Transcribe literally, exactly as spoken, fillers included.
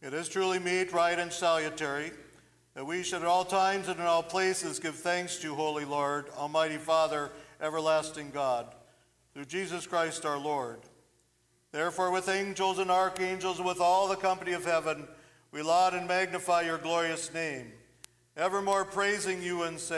It is truly meet, right, and salutary that we should at all times and in all places give thanks to you, Holy Lord, Almighty Father, everlasting God, through Jesus Christ our Lord. Therefore, with angels and archangels and with all the company of heaven, we laud and magnify your glorious name, evermore praising you and saying,